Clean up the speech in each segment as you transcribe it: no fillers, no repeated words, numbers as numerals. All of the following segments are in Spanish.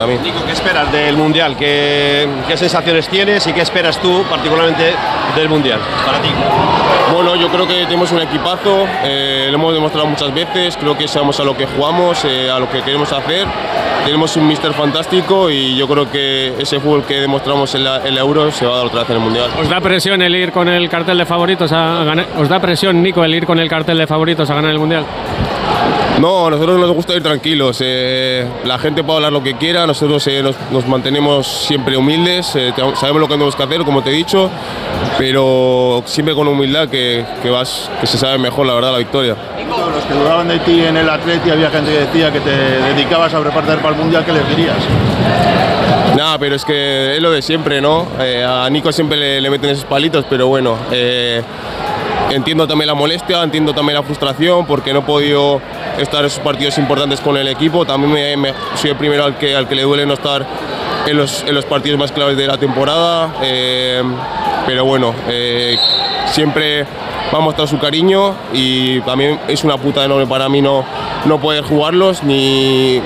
Nico, ¿qué esperas del Mundial? ¿Qué sensaciones tienes y qué esperas tú particularmente del Mundial para ti? Bueno, yo creo que tenemos un equipazo, lo hemos demostrado muchas veces, creo que sabemos a lo que jugamos, a lo que queremos hacer. Tenemos un míster fantástico y yo creo que ese fútbol que demostramos en la Euro se va a dar otra vez en el Mundial. ¿Os da presión el ir con el cartel de favoritos a ganar? ¿Os da presión, Nico, el ir con el cartel de favoritos a ganar el Mundial? No, a nosotros nos gusta ir tranquilos, la gente puede hablar lo que quiera, nosotros nos mantenemos siempre humildes, sabemos lo que tenemos que hacer, como te he dicho, pero siempre con humildad que se sabe mejor, la verdad, la victoria. Los que dudaban de ti en el Atleti, había gente que decía que te dedicabas a prepararte para el Mundial, ¿qué les dirías? Nada, pero es que es lo de siempre, ¿no? A Nico siempre le meten esos palitos, pero bueno, entiendo también la molestia, entiendo también la frustración porque no he podido estar en esos partidos importantes con el equipo. También soy el primero al que le duele no estar en los partidos más claves de la temporada, pero bueno, siempre va a mostrar su cariño y también es una puta enorme para mí no poder jugarlos ni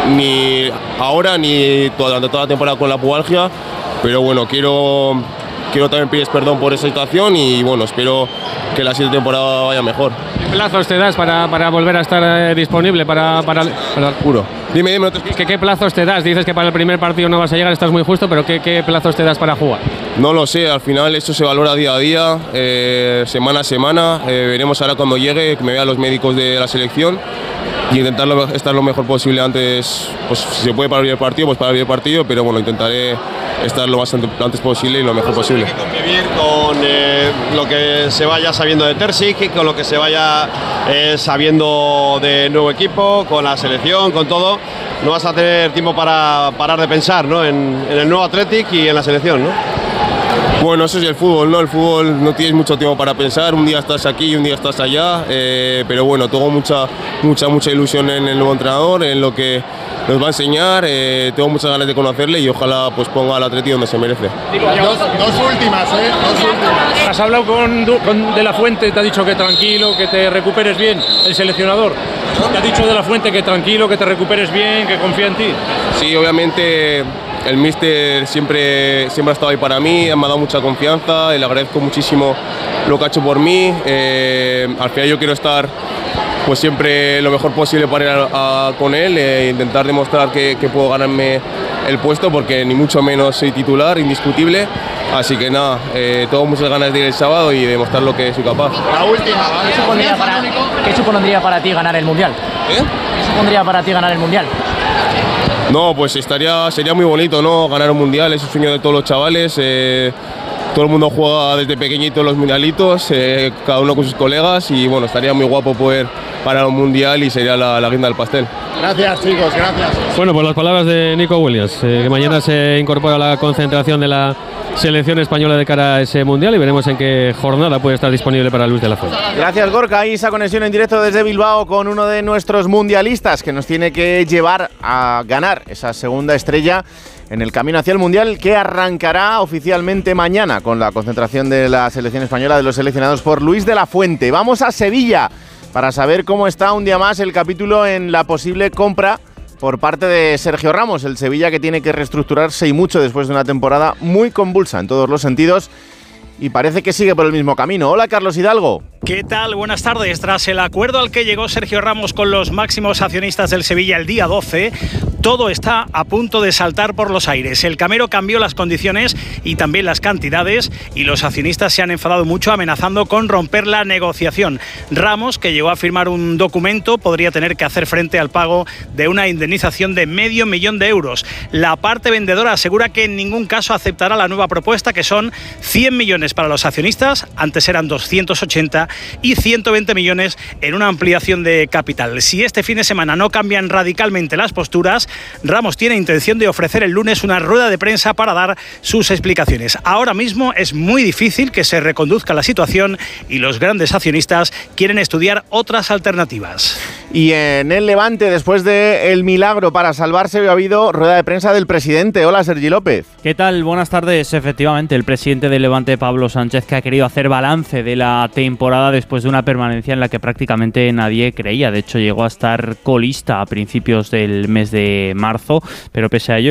ahora ni durante toda la temporada con la pubalgia, pero bueno, quiero también pedir perdón por esa situación y bueno, espero que la siguiente temporada vaya mejor. ¿Qué plazos te das para volver a estar disponible para Juro. Dime. ¿Qué plazos te das? Dices que para el primer partido no vas a llegar, estás muy justo, pero ¿qué plazos te das para jugar? No lo sé, al final esto se valora día a día, semana a semana. Veremos ahora cuando llegue, que me vean los médicos de la selección y intentar estar lo mejor posible antes, pues si se puede para abrir el partido, pues para abrir el partido, pero bueno, intentaré estar lo más antes posible y lo mejor posible. Hay que convivir con lo que se vaya sabiendo de Terzic, con lo que se vaya sabiendo de nuevo equipo, con la selección, con todo. No vas a tener tiempo para parar de pensar, ¿no? en el nuevo Athletic y en la selección, ¿no? Bueno, eso es el fútbol, ¿no? El fútbol no tienes mucho tiempo para pensar, un día estás aquí y un día estás allá, pero bueno, tengo mucha ilusión en el nuevo entrenador, en lo que nos va a enseñar, tengo muchas ganas de conocerle y ojalá pues ponga al Atleti donde se merece. Dos últimas. ¿Has hablado con De La Fuente? ¿Te ha dicho que tranquilo, que te recuperes bien, el seleccionador? ¿Te ha dicho De La Fuente que tranquilo, que te recuperes bien, que confía en ti? Sí, obviamente el míster siempre ha estado ahí para mí, me ha dado mucha confianza y le agradezco muchísimo lo que ha hecho por mí. Al final yo quiero estar pues siempre lo mejor posible para ir con él e intentar demostrar que puedo ganarme el puesto porque ni mucho menos soy titular, indiscutible. Así que nada, tengo muchas ganas de ir el sábado y demostrar lo que soy capaz. La última, ¿Qué supondría para ti ganar el Mundial? ¿Qué supondría para ti ganar el Mundial? No, pues sería muy bonito, ¿no? Ganar un Mundial, es un sueño de todos los chavales. Todo el mundo juega desde pequeñito los mundialitos, cada uno con sus colegas y bueno, estaría muy guapo poder parar un Mundial y sería la guinda del pastel. Gracias, chicos, gracias. Bueno, pues las palabras de Nico Williams, que mañana se incorpora a la concentración de la selección española de cara a ese Mundial y veremos en qué jornada puede estar disponible para Luis de la Fuente. Gracias, Gorka. Ahí esa conexión en directo desde Bilbao con uno de nuestros mundialistas que nos tiene que llevar a ganar esa segunda estrella en el camino hacia el Mundial, que arrancará oficialmente mañana con la concentración de la selección española de los seleccionados por Luis de la Fuente. Vamos a Sevilla para saber cómo está un día más el capítulo en la posible compra por parte de Sergio Ramos, el Sevilla que tiene que reestructurarse y mucho después de una temporada muy convulsa en todos los sentidos y parece que sigue por el mismo camino. Hola, Carlos Hidalgo. ¿Qué tal? Buenas tardes. Tras el acuerdo al que llegó Sergio Ramos con los máximos accionistas del Sevilla el día 12, todo está a punto de saltar por los aires. El Camero cambió las condiciones y también las cantidades y los accionistas se han enfadado mucho amenazando con romper la negociación. Ramos, que llegó a firmar un documento, podría tener que hacer frente al pago de una indemnización de $500,000 de euros. La parte vendedora asegura que en ningún caso aceptará la nueva propuesta, que son 100 millones para los accionistas, antes eran 280, y 120 millones en una ampliación de capital. Si este fin de semana no cambian radicalmente las posturas, Ramos tiene intención de ofrecer el lunes una rueda de prensa para dar sus explicaciones. Ahora mismo es muy difícil que se reconduzca la situación y los grandes accionistas quieren estudiar otras alternativas. Y en el Levante, después del milagro para salvarse, ha habido rueda de prensa del presidente. Hola, Sergi López. ¿Qué tal? Buenas tardes. Efectivamente, el presidente del Levante, Pablo Sánchez, que ha querido hacer balance de la temporada temporada después de una permanencia en la que prácticamente nadie creía. De hecho, llegó a estar colista a principios del mes de marzo, pero pese a ello